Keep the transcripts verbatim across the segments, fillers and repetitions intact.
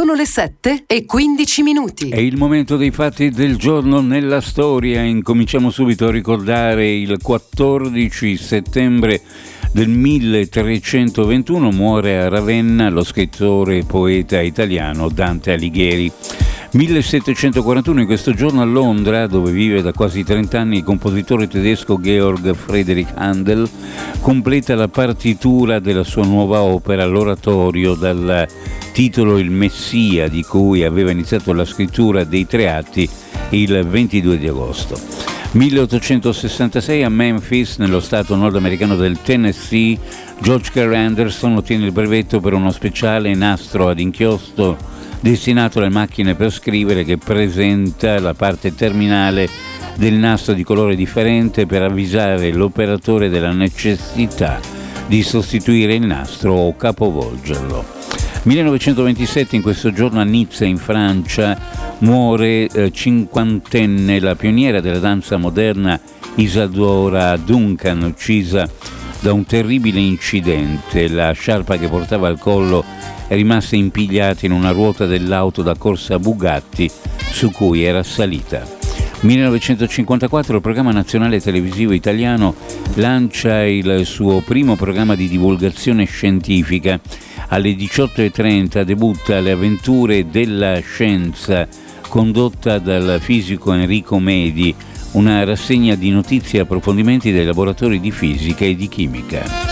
Sono le sette e quindici minuti. È il momento dei fatti del giorno nella storia. Incominciamo subito a ricordare il quattordici settembre del milletrecentoventuno muore a Ravenna lo scrittore e poeta italiano Dante Alighieri. millesettecentoquarantuno, in questo giorno a Londra, dove vive da quasi trent'anni il compositore tedesco Georg Friedrich Händel, completa la partitura della sua nuova opera, l'oratorio dal titolo Il Messia, di cui aveva iniziato la scrittura dei tre atti il ventidue di agosto. milleottocentosessantasei a Memphis, nello stato nordamericano del Tennessee, George K. Anderson ottiene il brevetto per uno speciale nastro ad inchiostro destinato alle macchine per scrivere, che presenta la parte terminale del nastro di colore differente per avvisare l'operatore della necessità di sostituire il nastro o capovolgerlo. millenovecentoventisette, in questo giorno a Nizza, in Francia, muore eh, cinquantenne la pioniera della danza moderna Isadora Duncan, uccisa da un terribile incidente. La sciarpa che portava al collo è rimasta impigliata in una ruota dell'auto da corsa Bugatti su cui era salita. millenovecentocinquantaquattro, il programma nazionale televisivo italiano lancia il suo primo programma di divulgazione scientifica. Alle diciotto e trenta debutta Le avventure della scienza, condotta dal fisico Enrico Medi, una rassegna di notizie e approfondimenti dai laboratori di fisica e di chimica.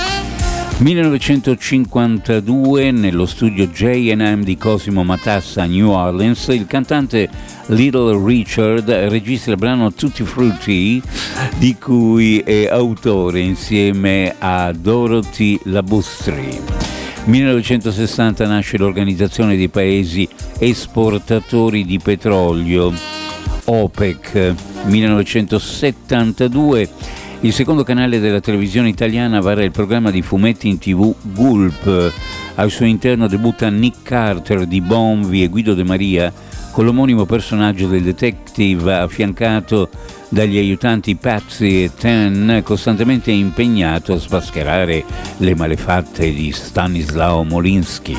millenovecentocinquantadue, nello studio J and M di Cosimo Matassa a New Orleans, il cantante Little Richard registra il brano Tutti Frutti, di cui è autore insieme a Dorothy Labustri. millenovecentosessanta nasce l'Organizzazione dei Paesi Esportatori di Petrolio, OPEC. millenovecentosettantadue, il secondo canale della televisione italiana vara il programma di fumetti in tv Gulp. Al suo interno debutta Nick Carter di Bonvi e Guido De Maria con l'omonimo personaggio del detective, affiancato dagli aiutanti Patsy e Ten, costantemente impegnato a smascherare le malefatte di Stanislao Molinsky.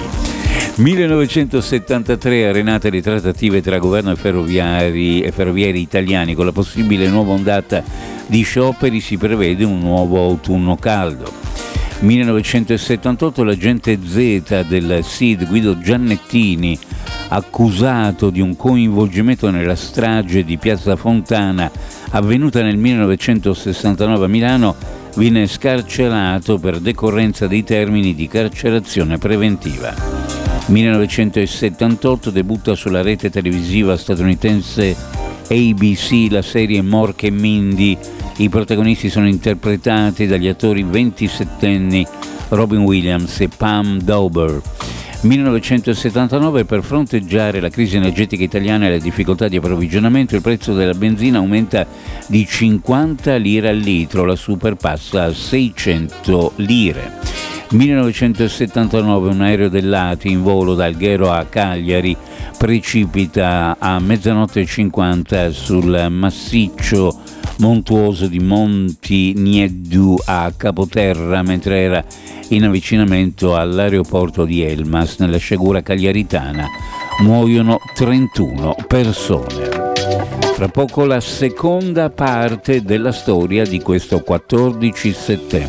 millenovecentosettantatré, arenate le trattative tra governo e ferroviari e ferrovieri italiani. Con la possibile nuova ondata di scioperi si prevede un nuovo autunno caldo. millenovecentosettantotto, l'agente Z del S I D Guido Giannettini, accusato di un coinvolgimento nella strage di Piazza Fontana avvenuta nel millenovecentosessantanove a Milano, viene scarcerato per decorrenza dei termini di carcerazione preventiva. millenovecentosettantotto, debutta sulla rete televisiva statunitense A B C la serie Mork e Mindy. I protagonisti sono interpretati dagli attori ventisettenni Robin Williams e Pam Dauber. millenovecentosettantanove, per fronteggiare la crisi energetica italiana e le difficoltà di approvvigionamento, il prezzo della benzina aumenta di cinquanta lire al litro, la super passa a seicento lire. millenovecentosettantanove, un aereo dell'A T I in volo da Alghero a Cagliari precipita a mezzanotte e cinquanta sul massiccio montuoso di Monti Nieddu a Capoterra mentre era in avvicinamento all'aeroporto di Elmas, nella sciagura cagliaritana. Muoiono trentuno persone. Fra poco la seconda parte della storia di questo quattordici settembre.